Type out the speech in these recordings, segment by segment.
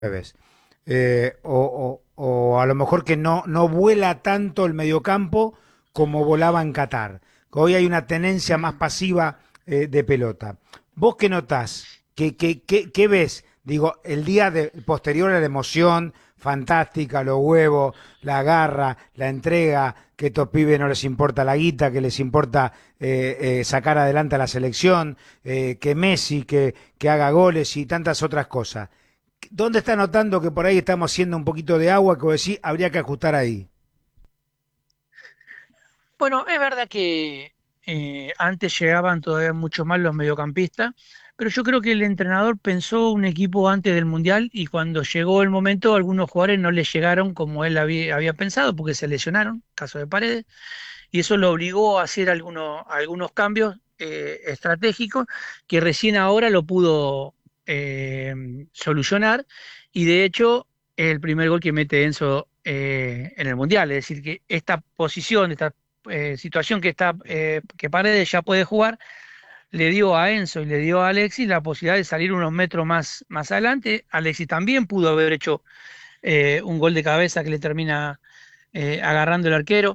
jueves. O a lo mejor que no vuela tanto el mediocampo como volaba en Qatar. Hoy hay una tenencia más Mm. pasiva de pelota. ¿Vos qué notás? ¿Qué ves? Digo, el día posterior a la emoción fantástica, los huevos, la garra, la entrega, que a estos pibes no les importa la guita, que les importa sacar adelante a la selección, que Messi, que haga goles y tantas otras cosas. ¿Dónde está notando que por ahí estamos haciendo un poquito de agua que vos decís habría que ajustar ahí? Bueno, es verdad que antes llegaban todavía mucho más los mediocampistas, pero yo creo que el entrenador pensó un equipo antes del Mundial y cuando llegó el momento algunos jugadores no le llegaron como él había pensado porque se lesionaron, caso de Paredes, y eso lo obligó a hacer algunos cambios estratégicos que recién ahora lo pudo solucionar y de hecho es el primer gol que mete Enzo en el Mundial, es decir, que esta posición, esta situación que Paredes ya puede jugar, le dio a Enzo y le dio a Alexis la posibilidad de salir unos metros más adelante. Alexis también pudo haber hecho un gol de cabeza que le termina agarrando el arquero.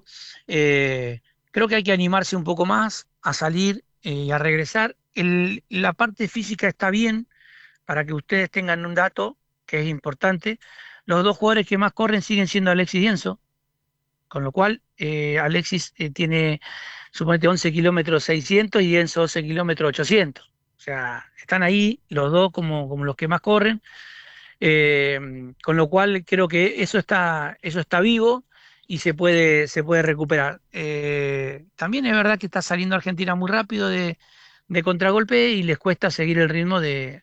Creo que hay que animarse un poco más a salir y a regresar. La parte física está bien, para que ustedes tengan un dato que es importante. Los dos jugadores que más corren siguen siendo Alexis y Enzo, con lo cual Alexis tiene, suponete, 11 kilómetros 600 y Enzo 12 kilómetros 800. O sea, están ahí los dos como los que más corren. Eh, con lo cual creo que eso está vivo y se puede recuperar. También es verdad que está saliendo Argentina muy rápido de contragolpe y les cuesta seguir el ritmo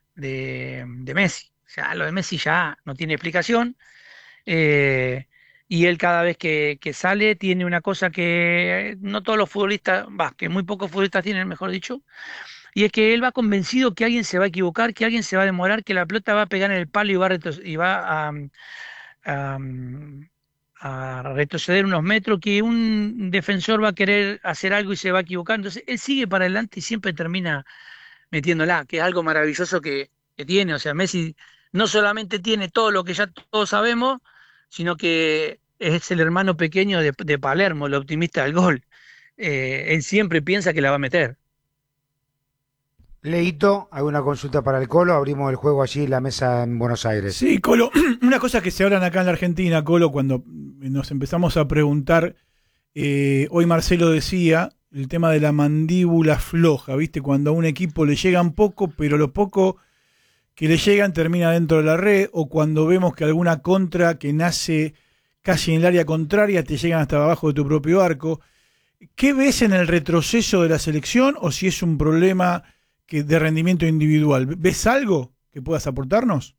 de Messi. O sea, lo de Messi ya no tiene explicación. Y él cada vez que sale tiene una cosa que no todos los futbolistas, va, que muy pocos futbolistas tienen, mejor dicho, y es que él va convencido que alguien se va a equivocar, que alguien se va a demorar, que la pelota va a pegar en el palo y va a, a retroceder unos metros, que un defensor va a querer hacer algo y se va a equivocar. Entonces él sigue para adelante y siempre termina metiéndola, que es algo maravilloso que tiene. O sea, Messi no solamente tiene todo lo que ya todos sabemos, sino que es el hermano pequeño de Palermo, el optimista del gol. Él siempre piensa que la va a meter. Leito, ¿alguna consulta para el Colo? Abrimos el juego allí, la mesa en Buenos Aires. Sí, Colo, una cosa que se hablan acá en la Argentina, Colo, cuando nos empezamos a preguntar, hoy Marcelo decía, el tema de la mandíbula floja, ¿viste? Cuando a un equipo le llegan poco, pero lo poco que le llegan termina dentro de la red, o cuando vemos que alguna contra que nace casi en el área contraria te llegan hasta abajo de tu propio arco. ¿Qué ves en el retroceso de la selección o si es un problema de rendimiento individual? ¿Ves algo que puedas aportarnos?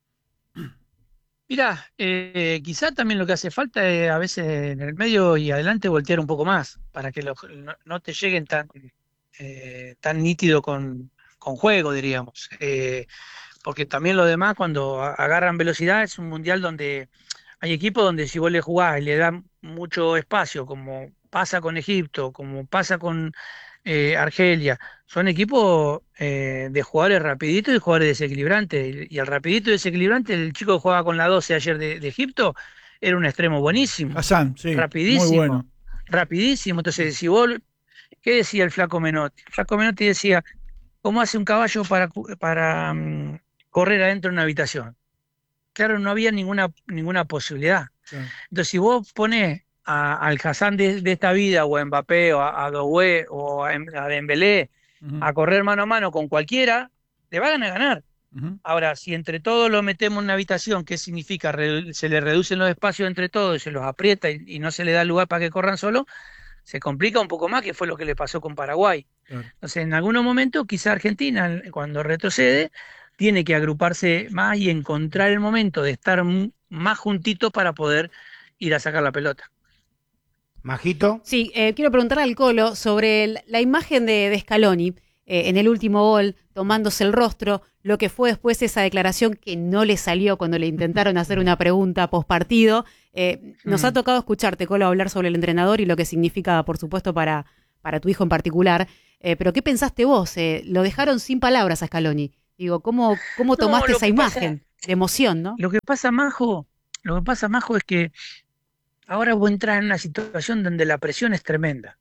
Mirá, quizá también lo que hace falta es a veces en el medio y adelante voltear un poco más para que no te lleguen tan nítido con juego, diríamos. Porque también lo demás, cuando agarran velocidad, es un mundial donde hay equipos donde si vos le jugás y le das mucho espacio, como pasa con Egipto, como pasa con Argelia, son equipos de jugadores rapiditos y jugadores desequilibrantes. Y el rapidito y desequilibrante, el chico que jugaba con la 12 ayer de Egipto, era un extremo buenísimo, Hassan, sí, muy rapidísimo, bueno. rapidísimo. Entonces, si vos, ¿qué decía el Flaco Menotti? El Flaco Menotti decía, ¿cómo hace un caballo para correr adentro de una habitación? Claro, no había ninguna posibilidad. Claro. Entonces, si vos pones al Hassan de esta vida, o a Mbappé, o a Doué, o a Dembélé, Ujú, a correr mano a mano con cualquiera, le van a ganar. ujú. Ahora, si entre todos lo metemos en una habitación, ¿qué significa? Se le reducen los espacios entre todos, se los aprieta y no se le da lugar para que corran solo, se complica un poco más, que fue lo que le pasó con Paraguay. Claro. Entonces, en algunos momentos, quizá Argentina, cuando retrocede, tiene que agruparse más y encontrar el momento de estar más juntitos para poder ir a sacar la pelota. Majito, Sí, quiero preguntarle al Colo sobre la imagen de Scaloni en el último gol, tomándose el rostro, lo que fue después esa declaración que no le salió cuando le intentaron hacer una pregunta post partido. Nos ha Mm. tocado escucharte, Colo, hablar sobre el entrenador y lo que significa, por supuesto, para tu hijo en particular. Pero ¿qué pensaste vos? Lo dejaron sin palabras a Scaloni. Digo, ¿cómo No, tomaste lo esa que pasa, imagen? de emoción, ¿no? Lo que pasa, Majo, es que ahora vos entras en una situación donde la presión es tremenda.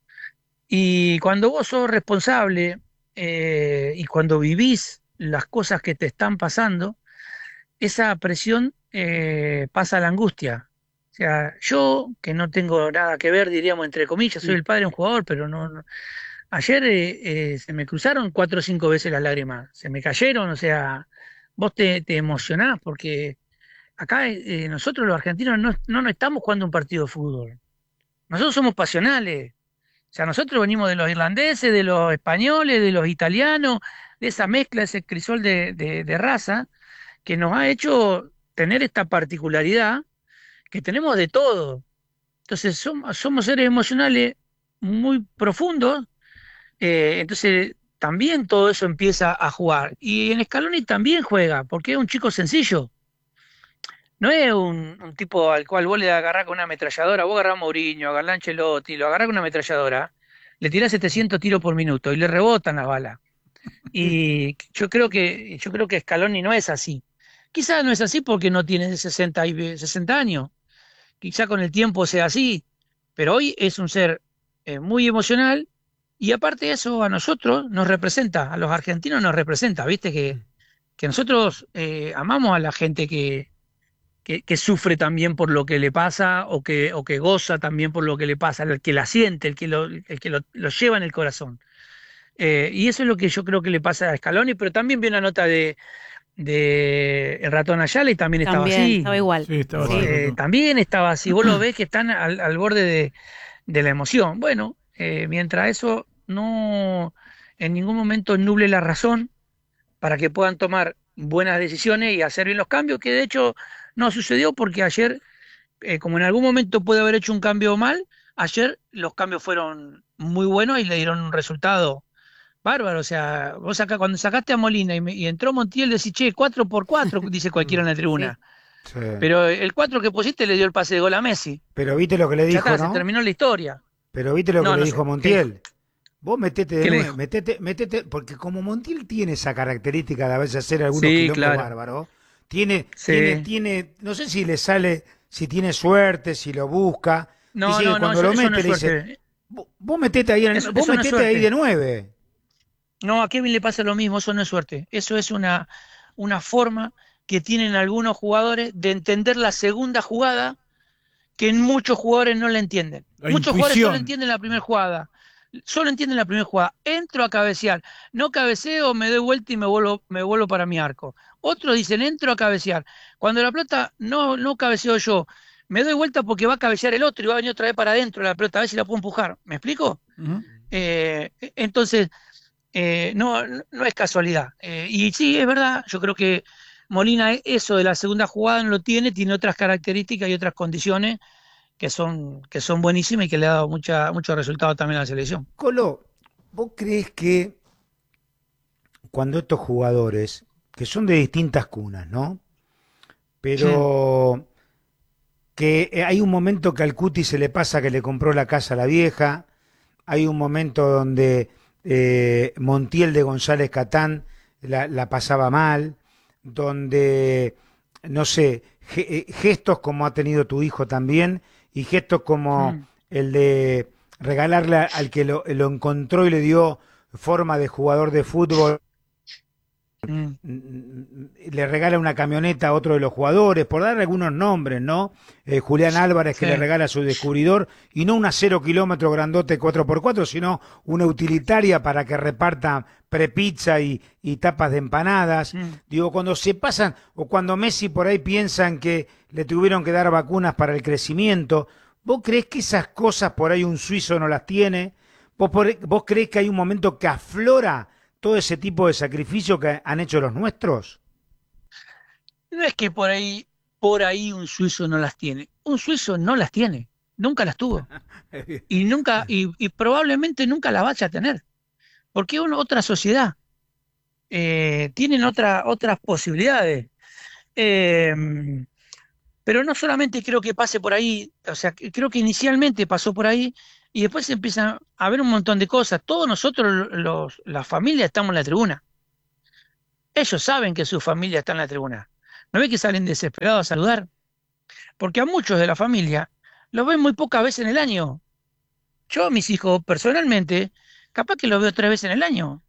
Y cuando vos sos responsable y cuando vivís las cosas que te están pasando, esa presión pasa a la angustia. O sea, yo, que no tengo nada que ver, diríamos, entre comillas, soy el padre de un jugador, pero no. Ayer se me cruzaron 4 o 5 veces las lágrimas, se me cayeron, o sea, vos te emocionás porque acá nosotros los argentinos no estamos jugando un partido de fútbol, nosotros somos pasionales, o sea, nosotros venimos de los irlandeses, de los españoles, de los italianos, de esa mezcla, ese crisol de raza que nos ha hecho tener esta particularidad que tenemos de todo. Entonces somos seres emocionales muy profundos. Entonces también todo eso empieza a jugar. Y en Scaloni también juega, porque es un chico sencillo. No es un tipo al cual vos le agarrás con una ametralladora, vos agarrás a Mourinho, agarrás a Ancelotti, lo agarrás con una ametralladora, le tirás 700 tiros por minuto y le rebotan las balas. Y yo creo que Scaloni no es así. Quizás no es así porque no tiene 60 años. Quizá con el tiempo sea así, pero hoy es un ser muy emocional y aparte de eso a nosotros nos representa, a los argentinos nos representa, viste que nosotros amamos a la gente que sufre también por lo que le pasa o que goza también por lo que le pasa, el que la siente, el que lo lleva en el corazón. Y eso es lo que yo creo que le pasa a Scaloni, pero también vi una nota de El Ratón Ayala y también estaba También así. estaba igual. Sí, estaba Sí. así. También estaba así. Vos lo ves que están al borde de la emoción. Bueno, mientras eso no en ningún momento nuble la razón para que puedan tomar buenas decisiones y hacer bien los cambios, que de hecho no sucedió porque ayer, como en algún momento puede haber hecho un cambio mal, ayer los cambios fueron muy buenos y le dieron un resultado bárbaro. O sea, vos acá cuando sacaste a Molina y entró Montiel, decís, che, 4-por-4, dice cualquiera en la tribuna. Sí. Pero el 4 que pusiste le dio el pase de gol a Messi. Pero viste lo que le Ya dijo, está, se ¿no? terminó la historia. Pero viste lo que No, le no dijo sé. Montiel. Vos metete de ¿Qué le nuevo, dijo? metete, porque como Montiel tiene esa característica de a veces hacer algunos Sí, quilombos claro. bárbaros, tiene, Sí. no sé si le sale, si tiene suerte, si lo busca, No, dice que no, no, cuando eso, lo eso no mete es le dice, suerte. vos metete ahí, vos Eso no es metete ahí de suerte. 9. No, a Kevin le pasa lo mismo, eso no es suerte. Eso es una forma que tienen algunos jugadores de entender la segunda jugada que muchos jugadores no la entienden. La Muchos jugadores solo intuición. entienden la primera jugada. Solo entienden la primera jugada. Entro a cabecear. No cabeceo, me doy vuelta y me vuelvo para mi arco. Otros dicen, entro a cabecear. Cuando la pelota no cabeceo yo, me doy vuelta porque va a cabecear el otro y va a venir otra vez para adentro la pelota, a ver si la puedo empujar. ¿Me explico? Ujú. Entonces, no es casualidad. Y sí, es verdad, yo creo que Molina eso de la segunda jugada no lo tiene otras características y otras condiciones que son buenísimas y que le ha dado muchos resultados también a la selección. Colo, ¿vos crees que cuando estos jugadores, que son de distintas cunas, ¿no? Sí, Pero que hay un momento que al Cuti se le pasa que le compró la casa a la vieja, hay un momento donde Montiel de González Catán la pasaba mal, donde, no sé, gestos como ha tenido tu hijo también, y gestos como mm, el de regalarle al que lo encontró y le dio forma de jugador de fútbol, mm, le regala una camioneta a otro de los jugadores, por dar algunos nombres, ¿no? Julián Álvarez que sí, le regala su descubridor, y no una 0 kilómetro grandote 4x4, sino una utilitaria para que reparta prepizza y tapas de empanadas. mm. Digo, cuando se pasan, o cuando Messi por ahí piensan que le tuvieron que dar vacunas para el crecimiento, ¿vos creés que esas cosas por ahí un suizo no las tiene? ¿Vos creés que hay un momento que aflora todo ese tipo de sacrificio que han hecho los nuestros? No es que por ahí un suizo no las tiene. Un suizo no las tiene, nunca las tuvo. Y probablemente nunca las vaya a tener. Porque es otra sociedad. Tienen otras posibilidades. Eh, Pero no solamente creo que pase por ahí, o sea, creo que inicialmente pasó por ahí y después empieza a ver un montón de cosas. Todos nosotros, la familia, estamos en la tribuna. Ellos saben que su familia está en la tribuna. ¿No ves que salen desesperados a saludar? Porque a muchos de la familia los ven muy pocas veces en el año. Yo a mis hijos, personalmente, capaz que los veo 3 veces en el año.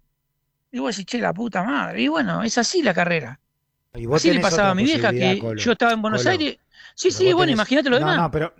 Y vos decís, che, la puta madre. Y bueno, es así la carrera. Y vos Así le tenés pasaba otra a mi vieja, posibilidad, que yo estaba en Buenos Colo. Aires. Sí, Pero sí, vos bueno, tenés, imagínate lo no, demás. no, pero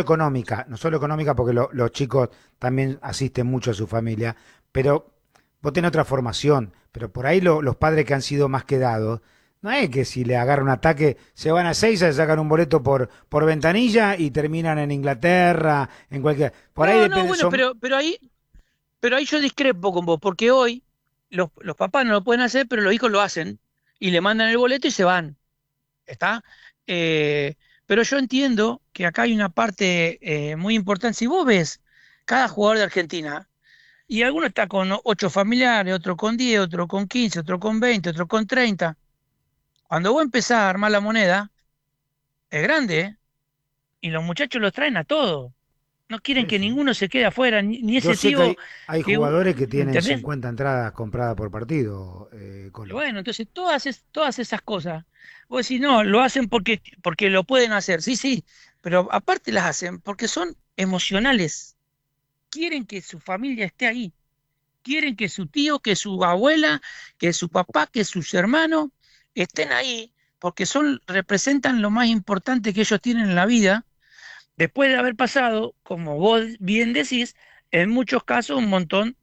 no solo económica porque los chicos también asisten mucho a su familia, pero vos tenés otra formación, pero por ahí los padres que han sido más quedados, no es que si le agarra un ataque, se van a Seiza, se sacan un boleto por ventanilla y terminan en Inglaterra, en cualquier... Por ahí No, no, depende, bueno, son... pero ahí yo discrepo con vos, porque hoy los papás no lo pueden hacer, pero los hijos lo hacen y le mandan el boleto y se van. ¿Está? Eh, pero yo entiendo que acá hay una parte muy importante. Si vos ves cada jugador de Argentina, y alguno está con 8 familiares, otro con 10, otro con 15, otro con 20, otro con 30. Cuando vos empezás a armar la moneda, es grande, ¿eh? Y los muchachos los traen a todos. No quieren Sí, que sí. ninguno se quede afuera, ni Yo ese sé que tío hay que, jugadores que tienen ¿entendés? 50 entradas compradas por partido, Y Colo. bueno, entonces todas esas cosas, vos decís, no, lo hacen porque lo pueden hacer, sí, sí, pero aparte las hacen porque son emocionales, quieren que su familia esté ahí, quieren que su tío, que su abuela, que su papá, que sus hermanos estén ahí, porque representan lo más importante que ellos tienen en la vida, después de haber pasado, como vos bien decís, en muchos casos un montón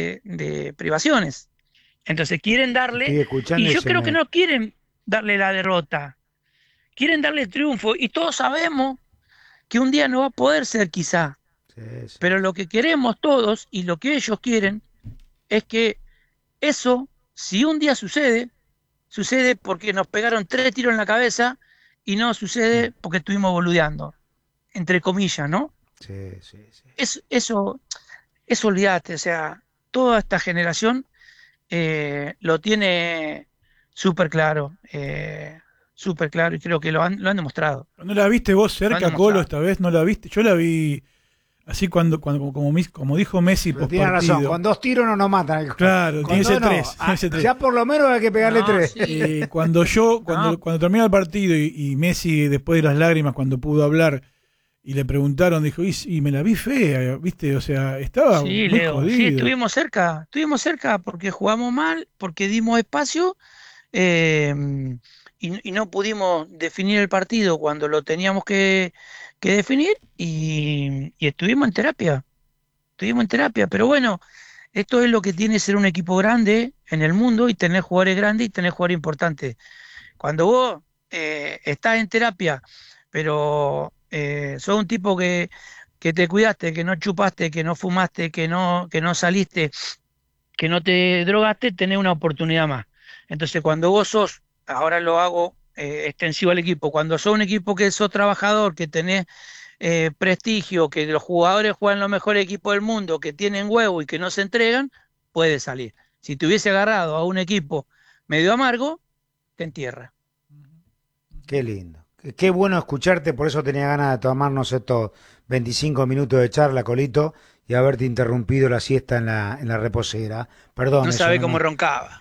de privaciones. Entonces quieren Te darle, estoy y escuchando y yo se creo que me... no quieren darle la derrota, quieren darle el triunfo, y todos sabemos que un día no va a poder ser quizá, Sí, sí, pero sí. lo que queremos todos y lo que ellos quieren es que eso, si un día sucede, sucede porque nos pegaron 3 tiros en la cabeza y no Mm. sucede porque estuvimos boludeando, entre comillas, ¿no? Sí, sí, sí. Eso olvídate, o sea, toda esta generación lo tiene súper claro, súper claro, y creo que lo han demostrado. ¿No la viste vos Lo han cerca, Colo, demostrado. esta vez? ¿No la viste? Yo la vi así como dijo Messi Pero post tiene razón, partido. con 2 tiros no nos matan. Claro, Con tiene ese dos no. tres, tiene ese tres. Ya por lo menos hay que pegarle No, 3. sí, no, Cuando termina el partido y Messi, después de las lágrimas, cuando pudo hablar y le preguntaron, dijo, y me la vi fea, ¿viste? O sea, estaba sí, muy Leo, sí, jodido. estuvimos cerca porque jugamos mal, porque dimos espacio, eh, y no pudimos definir el partido cuando lo teníamos que definir, y estuvimos en terapia, pero bueno, esto es lo que tiene ser un equipo grande en el mundo y tener jugadores grandes y tener jugadores importantes. Cuando vos estás en terapia, pero sos un tipo que te cuidaste, que no chupaste, que no fumaste, que no saliste, que no te drogaste, tenés una oportunidad más. Entonces, cuando vos sos, ahora lo hago extensivo al equipo, cuando sos un equipo que sos trabajador, que tenés prestigio, que los jugadores juegan los mejores equipos del mundo, que tienen huevo y que no se entregan, puede salir. Si te hubiese agarrado a un equipo medio amargo, te entierra. Qué lindo. Qué bueno escucharte, por eso tenía ganas de tomarnos estos 25 minutos de charla, Colito, y haberte interrumpido la siesta en la reposera. Perdón, No eso sabe no, cómo no. roncaba.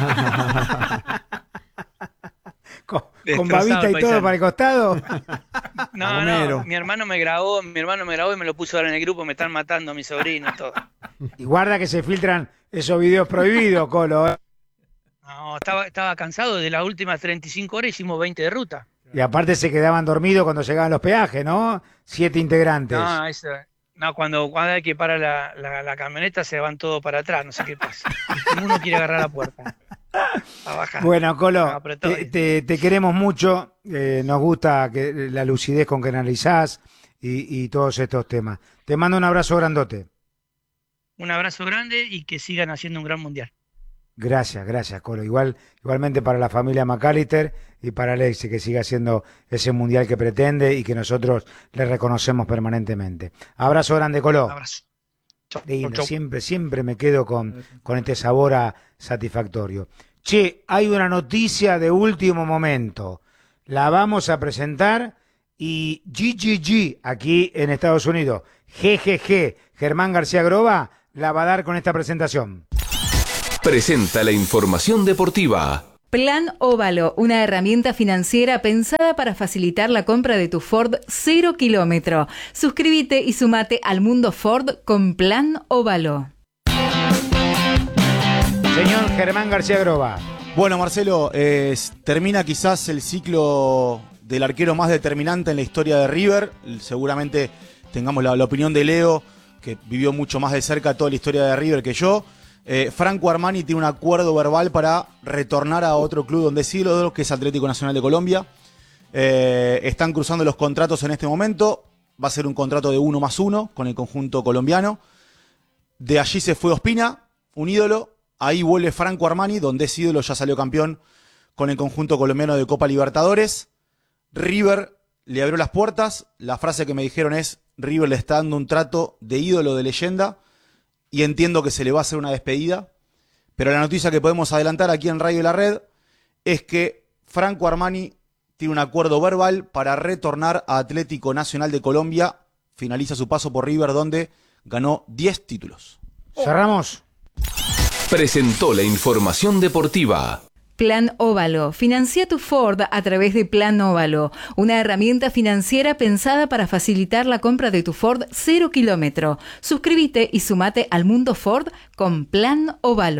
Con Destrozado babita el y todo para paisano. el costado. No, no, mi hermano me grabó y me lo puso ahora en el grupo, me están matando a mi sobrino y todo. Y guarda que se filtran esos videos prohibidos, Colo. No, estaba cansado de las últimas 35 horas, hicimos 20 de ruta. Y aparte se quedaban dormidos cuando llegaban los peajes, ¿no? 7 integrantes. No, cuando hay que parar la camioneta se van todos para atrás, no sé qué pasa. Ninguno quiere agarrar la puerta a bajar. Bueno, Colo, No, pero todo bien. te queremos mucho. Nos gusta la lucidez con que analizás y todos estos temas. Te mando un abrazo grandote. Un abrazo grande y que sigan haciendo un gran mundial. Gracias, Colo. Igualmente para la familia McAllister y para Alexis, que siga haciendo ese mundial que pretende y que nosotros le reconocemos permanentemente. Abrazo grande, Un Colo. abrazo. Chau, Lindo, chau. siempre me quedo con este sabor satisfactorio. Che, hay una noticia de último momento. La vamos a presentar y GGG aquí en Estados Unidos, GGG, Germán García Groba, la va a dar con esta presentación. Presenta la información deportiva. Plan Óvalo, una herramienta financiera pensada para facilitar la compra de tu Ford 0 kilómetro. Suscríbete y sumate al mundo Ford con Plan Óvalo. Señor Germán García Groba. Bueno, Marcelo, termina quizás el ciclo del arquero más determinante en la historia de River. Seguramente tengamos la opinión de Leo, que vivió mucho más de cerca toda la historia de River que yo. Franco Armani tiene un acuerdo verbal para retornar a otro club donde es ídolo, que es Atlético Nacional de Colombia. Están cruzando los contratos en este momento. Va a ser un contrato de 1+1 con el conjunto colombiano. De allí se fue Ospina, un ídolo. Ahí vuelve Franco Armani, donde es ídolo, ya salió campeón con el conjunto colombiano de Copa Libertadores. River le abrió las puertas. La frase que me dijeron es: River le está dando un trato de ídolo, de leyenda, y entiendo que se le va a hacer una despedida. Pero la noticia que podemos adelantar aquí en Radio La Red es que Franco Armani tiene un acuerdo verbal para retornar a Atlético Nacional de Colombia. Finaliza su paso por River, donde ganó 10 títulos. Cerramos. Presentó la información deportiva. Plan Óvalo. Financia tu Ford a través de Plan Óvalo, una herramienta financiera pensada para facilitar la compra de tu Ford 0 kilómetro. Suscríbete y sumate al mundo Ford con Plan Óvalo.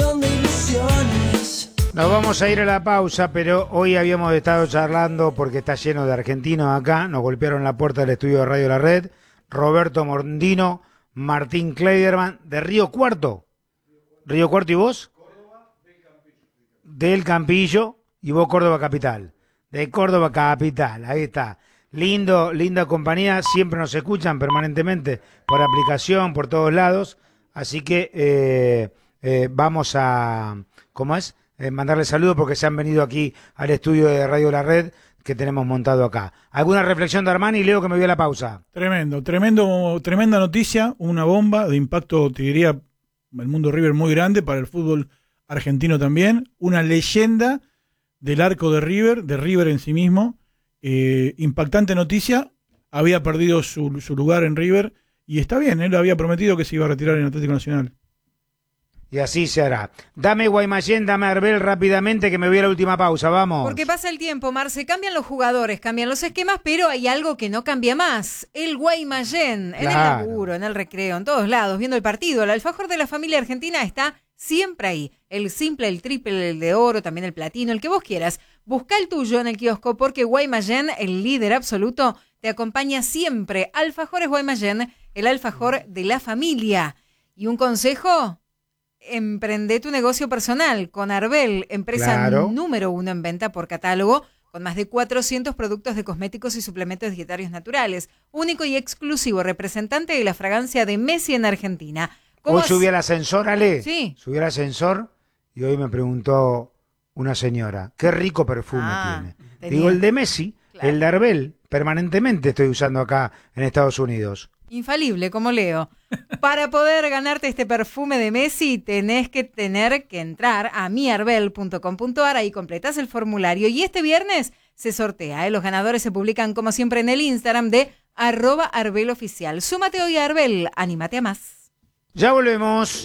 Nos vamos a ir a la pausa, pero hoy habíamos estado charlando porque está lleno de argentinos acá. Nos golpearon la puerta del estudio de Radio La Red. Roberto Mondino, Martín Kleiderman, de Río Cuarto. ¿Río Cuarto y vos? Del Campillo, y vos Córdoba Capital. De Córdoba Capital, ahí está. Linda compañía, siempre nos escuchan permanentemente por aplicación, por todos lados. Así que vamos a, mandarles saludos porque se han venido aquí al estudio de Radio La Red que tenemos montado acá. ¿Alguna reflexión de Armani? Leo, que me voy a la pausa. Tremenda noticia, una bomba de impacto, te diría, el mundo River muy grande, para el fútbol argentino también, una leyenda del arco de River en sí mismo, impactante noticia, había perdido su lugar en River, y está bien, él había prometido que se iba a retirar en Atlético Nacional. Y así se hará. Dame Guaymallén, dame Arbel rápidamente, que me voy a la última pausa, vamos. Porque pasa el tiempo, Marce, cambian los jugadores, cambian los esquemas, pero hay algo que no cambia más. El Guaymallén, en el laburo, en el recreo, en todos lados, viendo el partido. El alfajor de la familia argentina está siempre ahí. El simple, el triple, el de oro, también el platino, el que vos quieras. Busca el tuyo en el kiosco porque Guaymallén, el líder absoluto, te acompaña siempre. Alfajores Guaymallén, el alfajor de la familia. ¿Y un consejo? Emprende tu negocio personal con Arbel, empresa número 1 en venta por catálogo, con más de 400 productos de cosméticos y suplementos dietarios naturales. Único y exclusivo representante de la fragancia de Messi en Argentina. Hoy subí al ascensor, Ale. Sí. Subí al ascensor y hoy me preguntó una señora, qué rico perfume tiene. Digo, el de Messi, claro. El de Arbel, permanentemente estoy usando acá en Estados Unidos. Infalible, como Leo. Para poder ganarte este perfume de Messi, tenés que entrar a miarbel.com.ar, ahí completás el formulario y este viernes se sortea. Los ganadores se publican como siempre en el Instagram de @ArbelOficial. Súmate hoy a Arbel, anímate a más. Ya volvemos.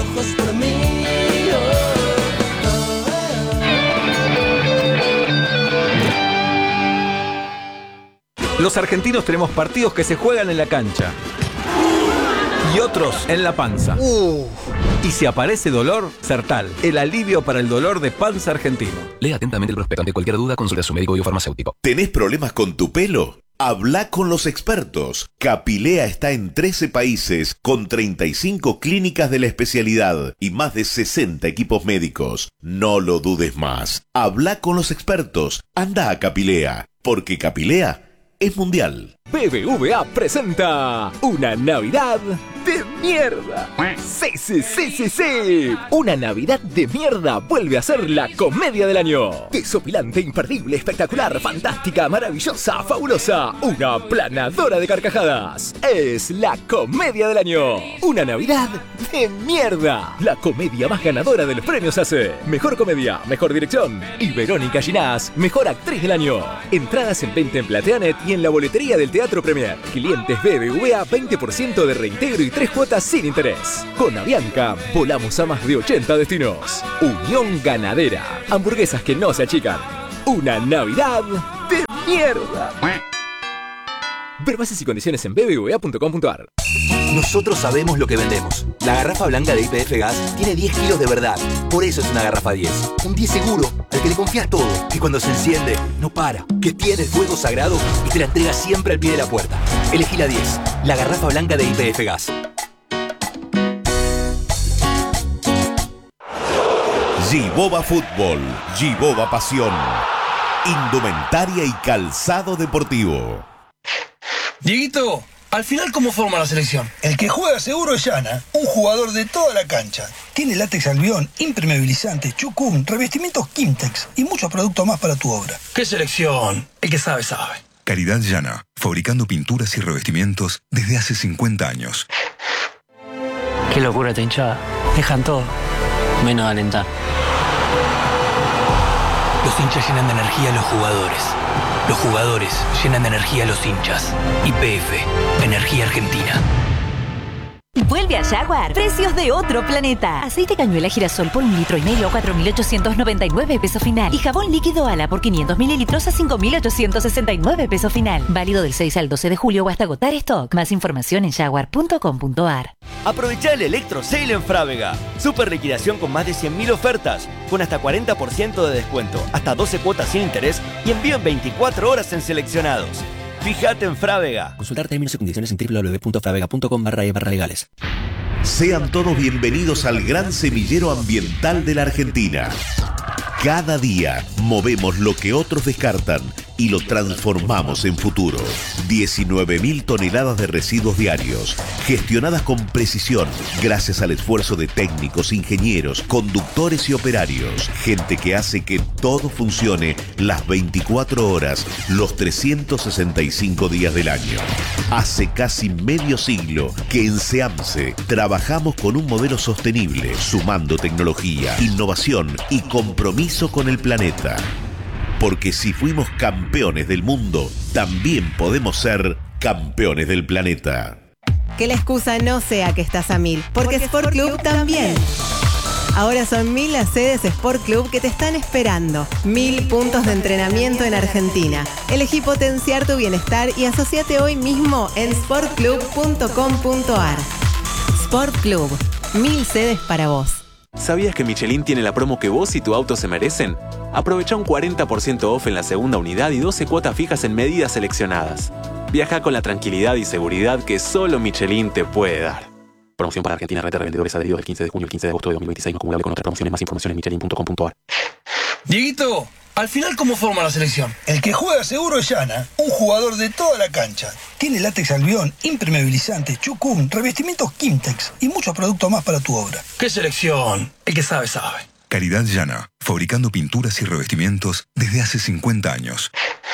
Los argentinos tenemos partidos que se juegan en la cancha y otros en la panza. Y si aparece dolor, Sertal, el alivio para el dolor de panza argentino. Lea atentamente el prospecto. Ante cualquier duda, consulte a su médico biofarmacéutico. ¿Tenés problemas con tu pelo? Habla con los expertos. Capilea está en 13 países con 35 clínicas de la especialidad y más de 60 equipos médicos. No lo dudes más. Habla con los expertos. Anda a Capilea, porque Capilea es mundial. BBVA presenta una Navidad de mierda. Sí. Una Navidad de mierda vuelve a ser la comedia del año. Desopilante, imperdible, espectacular, fantástica, maravillosa, fabulosa. Una planadora de carcajadas. Es la comedia del año. Una Navidad de mierda. La comedia más ganadora de los premios ACE. Mejor comedia, mejor dirección. Y Verónica Ginás, mejor actriz del año. Entradas en venta en Plateanet y en la boletería del Teatro Premier. Clientes BBVA, 20% de reintegro y 3 cuotas cuotas sin interés. Con Avianca volamos a más de 80 destinos. Unión Ganadera. Hamburguesas que no se achican. Una Navidad de mierda. Ver bases y condiciones en bbva.com.ar. Nosotros sabemos lo que vendemos. La garrafa blanca de YPF Gas tiene 10 kilos de verdad. Por eso es una garrafa 10. Un 10 seguro, al que le confías todo. Que cuando se enciende, no para. Que tiene el fuego sagrado y te la entrega siempre al pie de la puerta. Elegí la 10. La garrafa blanca de YPF Gas. Giboba Fútbol, Giboba Pasión. Indumentaria y calzado deportivo. Dieguito, al final, ¿cómo forma la selección? El que juega seguro es Yana, un jugador de toda la cancha. Tiene látex albión, impermeabilizante, chucún, revestimientos Kimtex y muchos productos más para tu obra. ¿Qué selección? El que sabe, sabe. Caridad Yana, fabricando pinturas y revestimientos desde hace 50 años. Qué locura esta hinchada. Dejan todo, menos alentar. Los hinchas llenan de energía a los jugadores. Los jugadores llenan de energía a los hinchas. YPF, Energía Argentina. Vuelve a Jaguar. Precios de otro planeta. Aceite cañuela girasol por 1,5 litros, 4.899 pesos final. Y jabón líquido Ala por 500 mililitros a 5.869 pesos final. Válido del 6 al 12 de julio o hasta agotar stock. Más información en jaguar.com.ar. Aprovechá el Electro Sale en Frávega. Super liquidación con más de 100.000 ofertas, con hasta 40% de descuento, hasta 12 cuotas sin interés y envío en 24 horas en seleccionados. Fíjate en Frávega. Consultar términos y condiciones en www.fravega.com/legales. Sean todos bienvenidos al gran semillero ambiental de la Argentina. Cada día movemos lo que otros descartan y lo transformamos en futuro. 19.000 toneladas de residuos diarios, gestionadas con precisión, gracias al esfuerzo de técnicos, ingenieros, conductores y operarios. Gente que hace que todo funcione las 24 horas, los 365 días del año. Hace casi medio siglo que en SEAMSE trabajamos con un modelo sostenible, sumando tecnología, innovación y compromiso con el planeta. Porque si fuimos campeones del mundo, también podemos ser campeones del planeta. Que la excusa no sea que estás a 1000, porque Sport Club también. Ahora son 1000 las sedes Sport Club que te están esperando. 1000 puntos de entrenamiento en Argentina. Elegí potenciar tu bienestar y asociate hoy mismo en sportclub.com.ar. Sport Club, 1000 sedes para vos. ¿Sabías que Michelin tiene la promo que vos y tu auto se merecen? Aprovecha un 40% off en la segunda unidad y 12 cuotas fijas en medidas seleccionadas. Viaja con la tranquilidad y seguridad que solo Michelin te puede dar. Promoción para Argentina, red de revendedores adheridos del 15 de junio al 15 de agosto de 2026, no acumulable con otras promociones. Más información en michelin.com.ar. Dieguito, al final, ¿cómo forma la selección? El que juega seguro es Yana, un jugador de toda la cancha. Tiene látex albión, impermeabilizante, chucún, revestimientos Kimtex y muchos productos más para tu obra. ¿Qué selección? El que sabe, sabe. Caridad Yana, fabricando pinturas y revestimientos desde hace 50 años.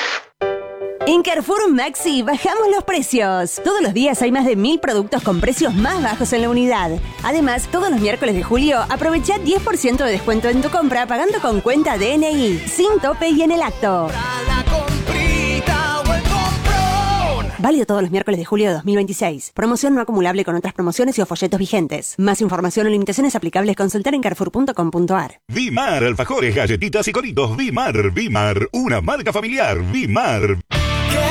En Carrefour Maxi bajamos los precios. Todos los días hay más de 1000 productos con precios más bajos en la unidad. Además, todos los miércoles de julio aprovecha 10% de descuento en tu compra pagando con cuenta DNI, sin tope y en el acto. Válido todos los miércoles de julio de 2026. Promoción no acumulable con otras promociones y o folletos vigentes. Más información o limitaciones aplicables consultar en carrefour.com.ar. Vimar, alfajores, galletitas y coritos. Vimar, una marca familiar. Vimar.